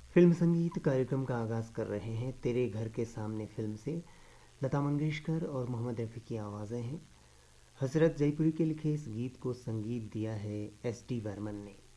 Film संगीत कार्यक्रम का आगाज़ कर रहे हैं तेरे घर के सामने फिल्म से। लता मंगेशकर और मोहम्मद रफ़ी की आवाज़ें हैं। हसरत जयपुरी के लिखे इस गीत को संगीत दिया है एस डी बर्मन ने।